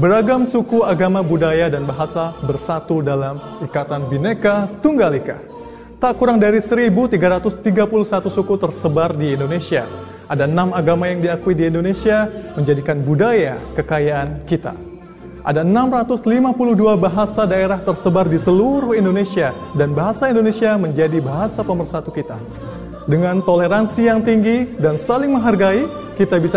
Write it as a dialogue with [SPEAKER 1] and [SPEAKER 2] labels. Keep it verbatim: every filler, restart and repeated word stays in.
[SPEAKER 1] Beragam suku, agama, budaya, dan bahasa bersatu dalam Ikatan Bhinneka Tunggal Ika. Tak kurang dari seribu tiga ratus tiga puluh satu suku tersebar di Indonesia. Ada enam agama yang diakui di Indonesia menjadikan budaya kekayaan kita. Ada enam ratus lima puluh dua bahasa daerah tersebar di seluruh Indonesia dan bahasa Indonesia menjadi bahasa pemersatu kita. Dengan toleransi yang tinggi dan saling menghargai, kita bisa